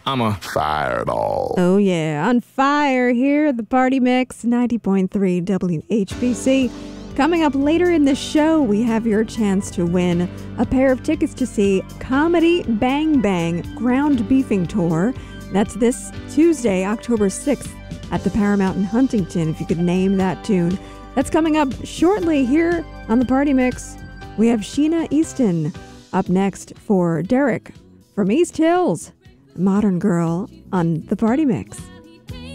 I'm a fireball. Oh, yeah. On fire here at the Party Mix, 90.3 WHBC. Coming up later in the show, we have your chance to win a pair of tickets to see Comedy Bang Bang Ground Beefing Tour. That's this Tuesday, October 6th at the Paramount in Huntington, if you could name that tune. That's coming up shortly here on the Party Mix. We have Sheena Easton up next for Derek from East Hills, Modern Girl on the Party Mix.